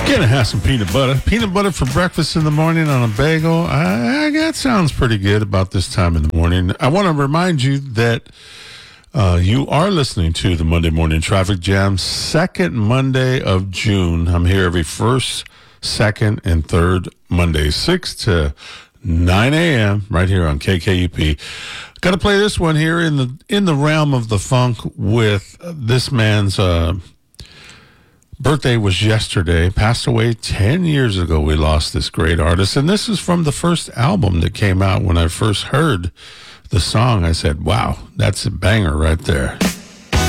Gonna have some peanut butter. Peanut butter for breakfast in the morning on a bagel. That sounds pretty good about this time in the morning. I want to remind you that you are listening to the Monday Morning Traffic Jam, second Monday of June. I'm here every first, second, and third Monday, 6 to 9 a.m. right here on KKUP. Got to play this one here in the realm of the funk with this man's birthday was yesterday, passed away 10 years ago. We lost this great artist. And this is from the first album that came out. When I first heard the song, I said, wow, that's a banger right there.